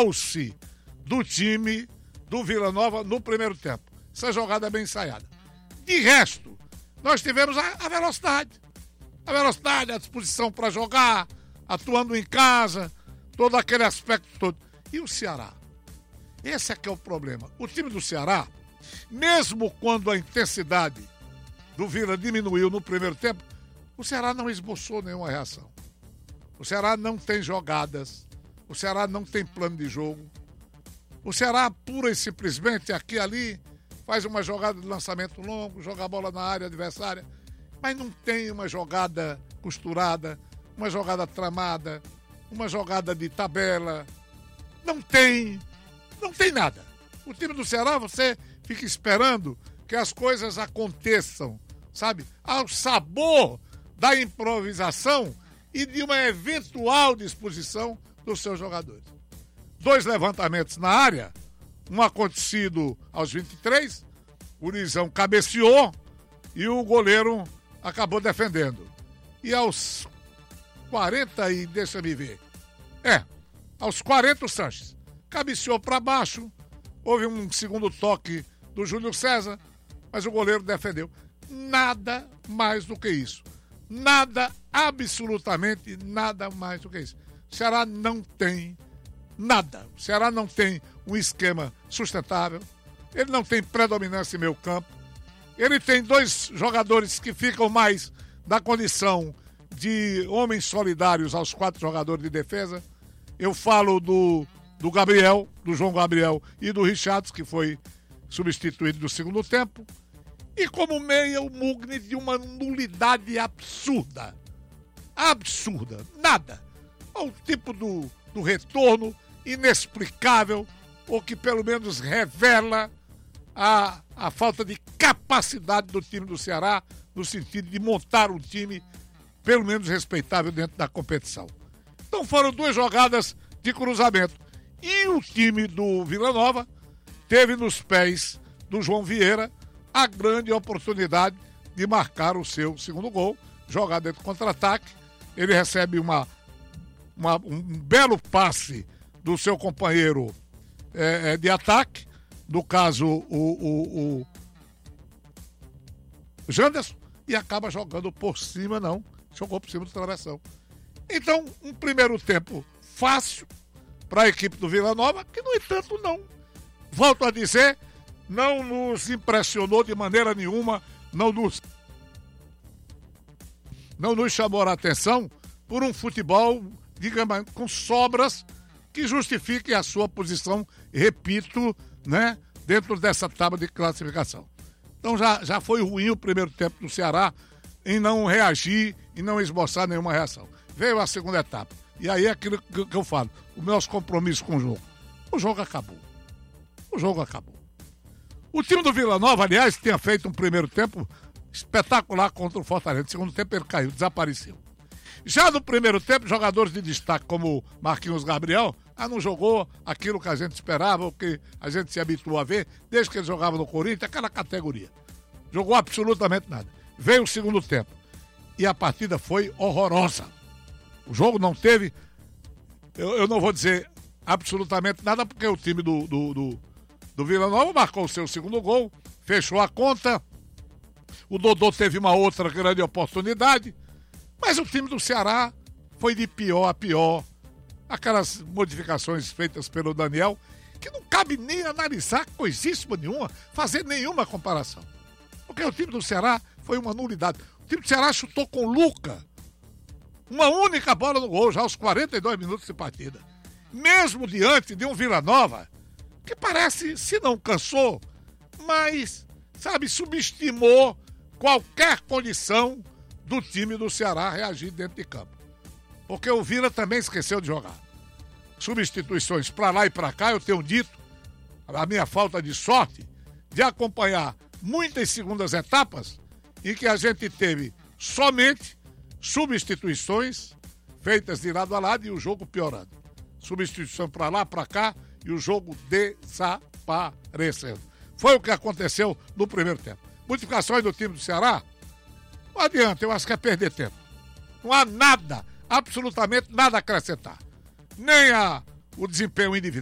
alce do time do Vila Nova no primeiro tempo. Essa jogada é bem ensaiada. De resto, nós tivemos a velocidade. A velocidade, a disposição para jogar, atuando em casa, todo aquele aspecto todo. E o Ceará? Esse é que é o problema. O time do Ceará, mesmo quando a intensidade do Vila diminuiu no primeiro tempo, o Ceará não esboçou nenhuma reação. O Ceará não tem jogadas, o Ceará não tem plano de jogo. O Ceará, pura e simplesmente, aqui e ali, faz uma jogada de lançamento longo, joga a bola na área adversária, mas não tem uma jogada costurada, uma jogada tramada, uma jogada de tabela. Não tem nada. O time do Ceará, você fica esperando que as coisas aconteçam, sabe? Ao sabor da improvisação e de uma eventual disposição dos seus jogadores. 2 levantamentos na área, um acontecido aos 23, o Nizão cabeceou e o goleiro acabou defendendo. E aos 40 e deixa-me ver. Aos 40 o Sanches cabeceou para baixo, houve um segundo toque do Júlio César, mas o goleiro defendeu. Nada mais do que isso. Nada, absolutamente nada mais do que isso. O Ceará não tem nada. O Ceará não tem um esquema sustentável, ele não tem predominância em meio campo, ele tem 2 jogadores que ficam mais da condição de homens solidários aos 4 jogadores de defesa. Eu falo do Gabriel, do João Gabriel e do Richards, que foi substituído no segundo tempo. E como meia, o Mugni de uma nulidade absurda. Absurda. Nada. É o tipo do retorno inexplicável, ou que pelo menos revela a falta de capacidade do time do Ceará, no sentido de montar um time pelo menos respeitável dentro da competição. Então foram 2 jogadas de cruzamento. E o time do Vila Nova teve nos pés do João Vieira a grande oportunidade de marcar o seu segundo gol, jogar dentro do contra-ataque. Ele recebe um belo passe do seu companheiro de ataque, no caso o Janderson, e acaba jogando por cima, jogou por cima do travessão. Então, um primeiro tempo fácil para a equipe do Vila Nova, que, no entanto, volto a dizer, não nos impressionou de maneira nenhuma, não nos chamou a atenção por um futebol, digamos, com sobras que justifiquem a sua posição, repito, dentro dessa tábua de classificação. Então já foi ruim o primeiro tempo do Ceará em não reagir e não esboçar nenhuma reação. Veio a segunda etapa. E aí é aquilo que eu falo, os meus compromissos com o jogo. O jogo acabou. O time do Vila Nova, aliás, tinha feito um primeiro tempo espetacular contra o Fortaleza. No segundo tempo ele caiu, desapareceu. Já no primeiro tempo, jogadores de destaque como Marquinhos Gabriel, não jogou aquilo que a gente esperava, o que a gente se habituou a ver, desde que ele jogava no Corinthians, aquela categoria. Jogou absolutamente nada. Veio o segundo tempo e a partida foi horrorosa. O jogo não teve, eu não vou dizer absolutamente nada, porque o time do Vila Nova marcou o seu segundo gol, fechou a conta, o Dodô teve uma outra grande oportunidade, mas o time do Ceará foi de pior a pior. Aquelas modificações feitas pelo Daniel, que não cabe nem analisar coisíssima nenhuma, fazer nenhuma comparação. Porque o time do Ceará foi uma nulidade. O time do Ceará chutou com o Luca uma única bola no gol, já aos 42 minutos de partida. Mesmo diante de um Vila Nova, que parece, se não cansou, mas, subestimou qualquer condição do time do Ceará reagir dentro de campo. Porque o Vila também esqueceu de jogar. Substituições para lá e para cá, eu tenho dito, a minha falta de sorte de acompanhar muitas segundas etapas em que a gente teve somente substituições feitas de lado a lado e o jogo piorando. Substituição para lá, para cá e o jogo desaparecendo. Foi o que aconteceu no primeiro tempo. Modificações do time do Ceará, não adianta, eu acho que é perder tempo. Não há nada, absolutamente nada a acrescentar. Nem o desempenho individual.